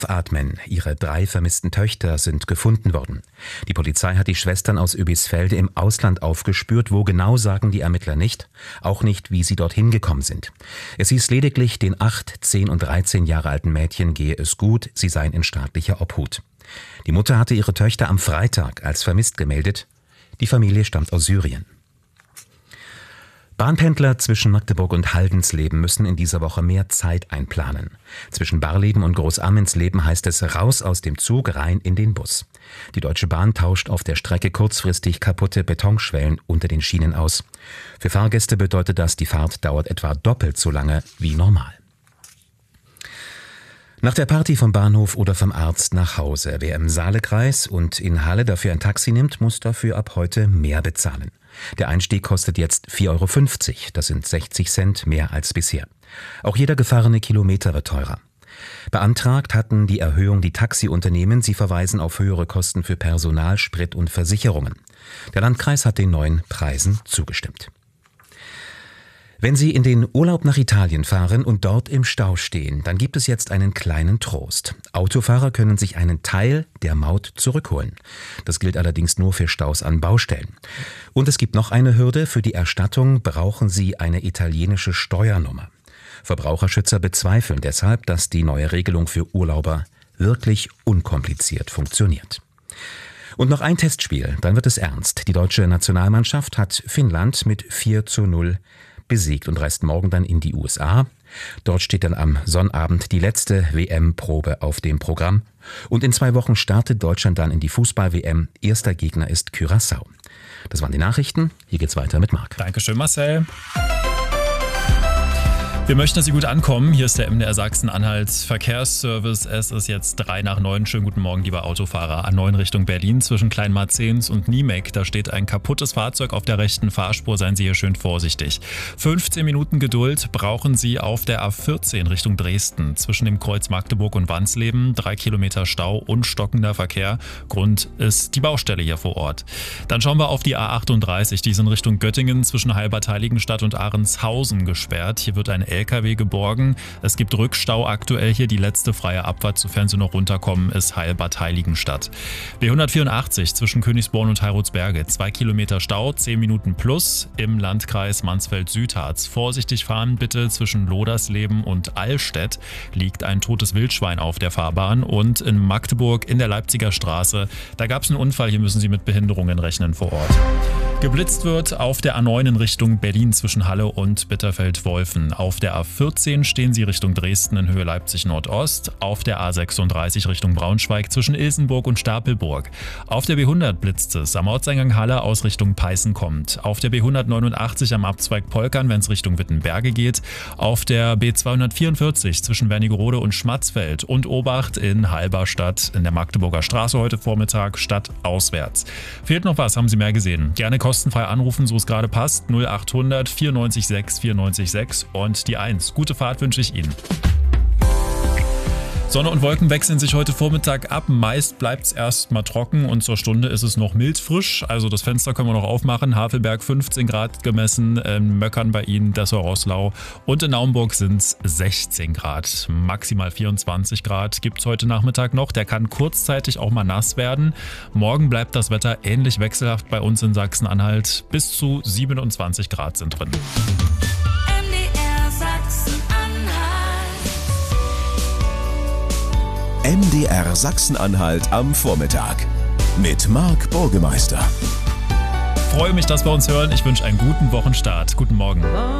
Atmen. Ihre 3 vermissten Töchter sind gefunden worden. Die Polizei hat die Schwestern aus Oebisfelde im Ausland aufgespürt. Wo genau, sagen die Ermittler nicht. Auch nicht, wie sie dorthin gekommen sind. Es hieß lediglich, den 8, 10 und 13 Jahre alten Mädchen gehe es gut, sie seien in staatlicher Obhut. Die Mutter hatte ihre Töchter am Freitag als vermisst gemeldet. Die Familie stammt aus Syrien. Bahnpendler zwischen Magdeburg und Haldensleben müssen in dieser Woche mehr Zeit einplanen. Zwischen Barleben und Großammensleben heißt es raus aus dem Zug, rein in den Bus. Die Deutsche Bahn tauscht auf der Strecke kurzfristig kaputte Betonschwellen unter den Schienen aus. Für Fahrgäste bedeutet das, die Fahrt dauert etwa doppelt so lange wie normal. Nach der Party vom Bahnhof oder vom Arzt nach Hause. Wer im Saalekreis und in Halle dafür ein Taxi nimmt, muss dafür ab heute mehr bezahlen. Der Einstieg kostet jetzt 4,50 Euro. Das sind 60 Cent mehr als bisher. Auch jeder gefahrene Kilometer wird teurer. Beantragt hatten die Erhöhung die Taxiunternehmen. Sie verweisen auf höhere Kosten für Personal, Sprit und Versicherungen. Der Landkreis hat den neuen Preisen zugestimmt. Wenn Sie in den Urlaub nach Italien fahren und dort im Stau stehen, dann gibt es jetzt einen kleinen Trost. Autofahrer können sich einen Teil der Maut zurückholen. Das gilt allerdings nur für Staus an Baustellen. Und es gibt noch eine Hürde. Für die Erstattung brauchen Sie eine italienische Steuernummer. Verbraucherschützer bezweifeln deshalb, dass die neue Regelung für Urlauber wirklich unkompliziert funktioniert. Und noch ein Testspiel, dann wird es ernst. Die deutsche Nationalmannschaft hat Finnland mit 4:0 besiegt und reist morgen dann in die USA. Dort steht dann am Sonnabend die letzte WM-Probe auf dem Programm. Und in 2 Wochen startet Deutschland dann in die Fußball-WM. Erster Gegner ist Curaçao. Das waren die Nachrichten. Hier geht's weiter mit Marc. Dankeschön, Marcel. Wir möchten, dass Sie gut ankommen. Hier ist der MDR Sachsen-Anhalt Verkehrsservice. Es ist jetzt 8:03. Schönen guten Morgen, lieber Autofahrer. A9 Richtung Berlin zwischen Kleinmarzens und Niemek. Da steht ein kaputtes Fahrzeug auf der rechten Fahrspur. Seien Sie hier schön vorsichtig. 15 Minuten Geduld brauchen Sie auf der A14 Richtung Dresden. Zwischen dem Kreuz Magdeburg und Wansleben 3 Kilometer Stau und stockender Verkehr. Grund ist die Baustelle hier vor Ort. Dann schauen wir auf die A38. Die ist in Richtung Göttingen zwischen Heilbad-Heiligenstadt und Ahrenshausen gesperrt. Hier wird ein LKW geborgen. Es gibt Rückstau aktuell hier. Die letzte freie Abfahrt, sofern Sie noch runterkommen, ist Heilbad-Heiligenstadt. B184 zwischen Königsborn und Heiratsberge. 2 Kilometer Stau, 10 Minuten plus im Landkreis Mansfeld-Südharz. Vorsichtig fahren bitte. Zwischen Lodersleben und Allstedt liegt ein totes Wildschwein auf der Fahrbahn. Und in Magdeburg in der Leipziger Straße, da gab es einen Unfall. Hier müssen Sie mit Behinderungen rechnen vor Ort. Geblitzt wird auf der A9 in Richtung Berlin zwischen Halle und Bitterfeld-Wolfen. Auf der A14 stehen Sie Richtung Dresden in Höhe Leipzig-Nordost. Auf der A36 Richtung Braunschweig zwischen Ilsenburg und Stapelburg. Auf der B100 blitzt es am Ortseingang Halle aus Richtung Peißen kommt. Auf der B189 am Abzweig Polkern, wenn es Richtung Wittenberge geht. Auf der B244 zwischen Wernigerode und Schmatzfeld. Und Obacht in Halberstadt in der Magdeburger Straße heute Vormittag stadtauswärts. Fehlt noch was, haben Sie mehr gesehen? Gerne kostenfrei anrufen, so es gerade passt. 0800 94 6 94 6 und die 1. Gute Fahrt wünsche ich Ihnen. Sonne und Wolken wechseln sich heute Vormittag ab. Meist bleibt es erstmal trocken und zur Stunde ist es noch mild frisch. Also das Fenster können wir noch aufmachen. Havelberg 15 Grad gemessen, in Möckern bei Ihnen, Dessau-Roßlau und in Naumburg sind es 16 Grad. Maximal 24 Grad gibt es heute Nachmittag noch. Der kann kurzzeitig auch mal nass werden. Morgen bleibt das Wetter ähnlich wechselhaft bei uns in Sachsen-Anhalt. Bis zu 27 Grad sind drin. MDR Sachsen-Anhalt am Vormittag mit Marc Burgemeister. Freue mich, dass wir uns hören. Ich wünsche einen guten Wochenstart. Guten Morgen.